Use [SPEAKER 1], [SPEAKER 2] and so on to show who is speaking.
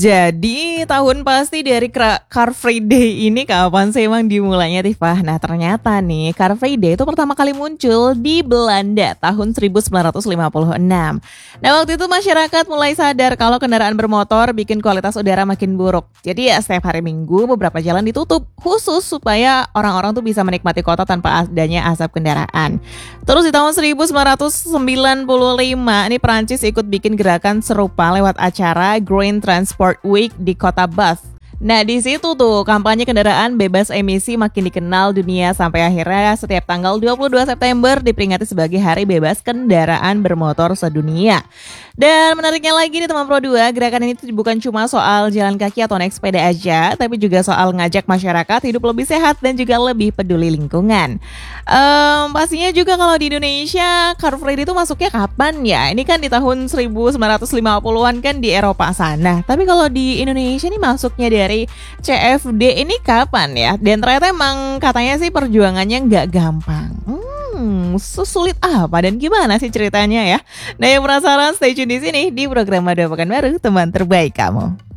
[SPEAKER 1] Jadi tahun pasti dari Car Free Day ini kapan sih emang dimulainya, Tifah? Nah ternyata nih Car Free Day itu pertama kali muncul di Belanda tahun 1956. Nah waktu itu masyarakat mulai sadar kalau kendaraan bermotor bikin kualitas udara makin buruk. Jadi ya setiap hari Minggu beberapa jalan ditutup khusus supaya orang-orang tuh bisa menikmati kota tanpa adanya asap kendaraan. Terus di tahun 1995 ini Prancis ikut bikin gerakan serupa lewat acara Green Transport Week di kota Bath. Nah di situ tuh kampanye kendaraan bebas emisi makin dikenal dunia sampai akhirnya setiap tanggal 22 September diperingati sebagai hari bebas kendaraan bermotor sedunia. Dan menariknya lagi nih teman Pro 2, gerakan ini tuh bukan cuma soal jalan kaki atau naik sepeda aja, tapi juga soal ngajak masyarakat hidup lebih sehat dan juga lebih peduli lingkungan. Pastinya juga kalau di Indonesia Car Free Day itu masuknya kapan ya? Ini kan di tahun 1950-an kan di Eropa sana. Tapi kalau di Indonesia nih masuknya dari CFD ini kapan ya? Dan ternyata emang katanya sih perjuangannya nggak gampang. Sesulit apa dan gimana sih ceritanya ya? Nah yang penasaran stay tune di sini di program Mada Pekanbaru, teman terbaik kamu.